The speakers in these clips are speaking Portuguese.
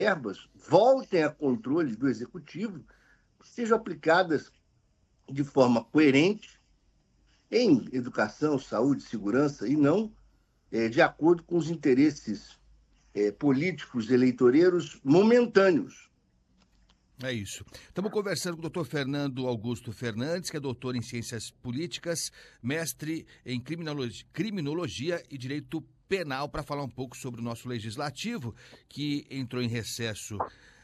verbas voltem a controle do Executivo, sejam aplicadas de forma coerente em educação, saúde, segurança, e não de acordo com os interesses políticos eleitoreiros momentâneos. É isso. Estamos conversando com o doutor Fernando Augusto Fernandes, que é doutor em Ciências Políticas, mestre em Criminologia e Direito Penal, para falar um pouco sobre o nosso Legislativo, que entrou em recesso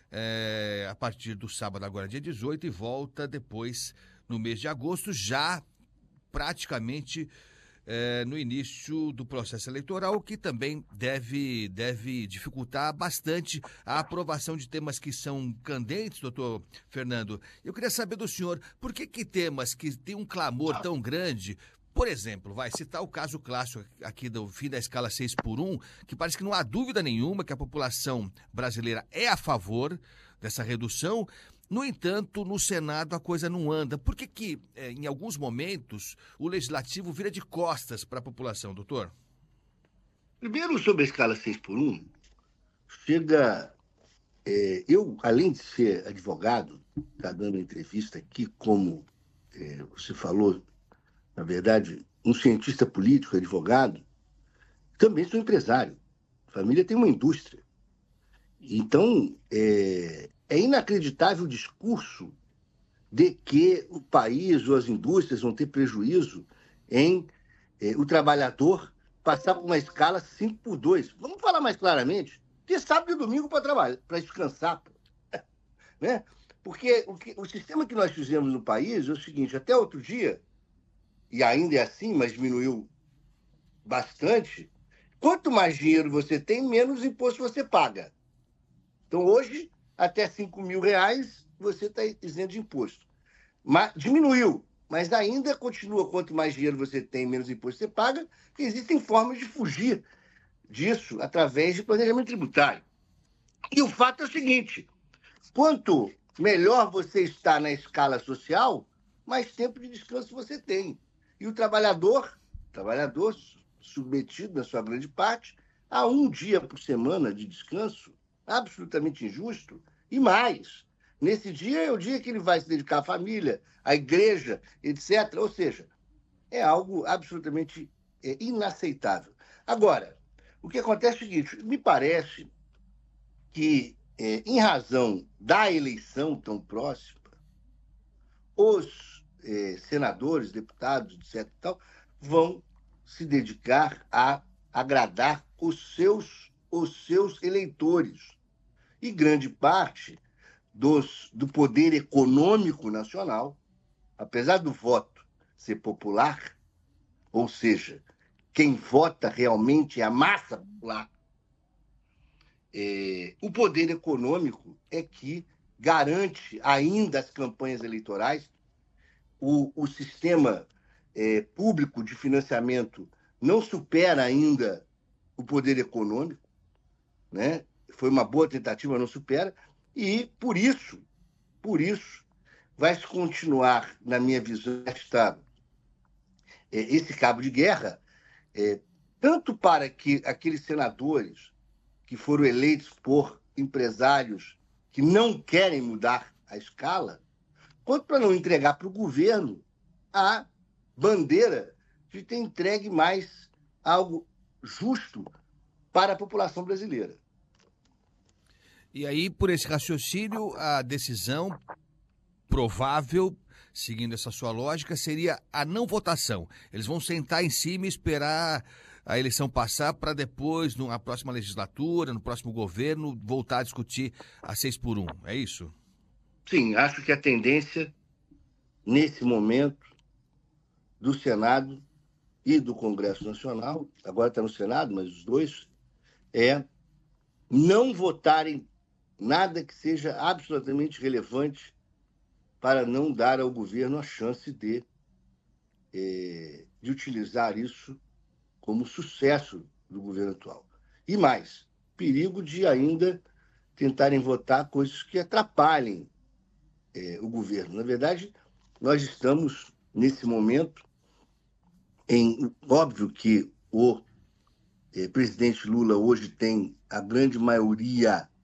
a partir do sábado, agora dia 18, e volta depois no mês de agosto, já praticamente no início do processo eleitoral, que também deve dificultar bastante a aprovação de temas que são candentes, doutor Fernando. Eu queria saber do senhor, por que temas que têm um clamor tão grande, por exemplo, vai citar o caso clássico aqui do fim da escala 6x1, que parece que não há dúvida nenhuma que a população brasileira é a favor dessa redução. No entanto, no Senado a coisa não anda. Por que em alguns momentos, o Legislativo vira de costas para a população, doutor? Primeiro, sobre a escala 6x1, chega... eu, além de ser advogado, está dando entrevista aqui, como você falou, na verdade, um cientista político, advogado, também sou empresário. A família tem uma indústria. Então, é inacreditável o discurso de que o país ou as indústrias vão ter prejuízo em o trabalhador passar por uma escala 5x2. Vamos falar mais claramente, ter sábado e domingo para trabalhar, para descansar. Né? Porque o sistema que nós fizemos no país é o seguinte: até outro dia, e ainda é assim, mas diminuiu bastante, quanto mais dinheiro você tem, menos imposto você paga. Então, hoje, até R$5.000, você está isento de imposto. Mas diminuiu, mas ainda continua, quanto mais dinheiro você tem, menos imposto você paga, e existem formas de fugir disso através de planejamento tributário. E o fato é o seguinte: quanto melhor você está na escala social, mais tempo de descanso você tem. E o trabalhador submetido, na sua grande parte, a 1 dia por semana de descanso, absolutamente injusto, e mais. Nesse dia é o dia que ele vai se dedicar à família, à igreja, etc. Ou seja, é algo absolutamente inaceitável. Agora, o que acontece é o seguinte: me parece que, em razão da eleição tão próxima, os senadores, deputados, etc., tal, vão se dedicar a agradar os seus eleitores. E grande parte do poder econômico nacional, apesar do voto ser popular, ou seja, quem vota realmente é a massa popular, o poder econômico é que garante ainda as campanhas eleitorais. O sistema público de financiamento não supera ainda o poder econômico, né? Foi uma boa tentativa, não supera, e por isso, vai se continuar, na minha visão, esse cabo de guerra, tanto para que aqueles senadores que foram eleitos por empresários que não querem mudar a escala, quanto para não entregar para o governo a bandeira de ter entregue mais algo justo para a população brasileira. E aí, por esse raciocínio, a decisão provável, seguindo essa sua lógica, seria a não votação. Eles vão sentar em cima e esperar a eleição passar para depois, na próxima legislatura, no próximo governo, voltar a discutir a 6x1. É isso? Sim, acho que a tendência, nesse momento, do Senado e do Congresso Nacional, agora está no Senado, mas os dois, é não votarem nada que seja absolutamente relevante para não dar ao governo a chance de utilizar isso como sucesso do governo atual. E mais, perigo de ainda tentarem votar coisas que atrapalhem o governo. Na verdade, nós estamos, nesse momento, óbvio que o presidente Lula hoje tem a grande maioria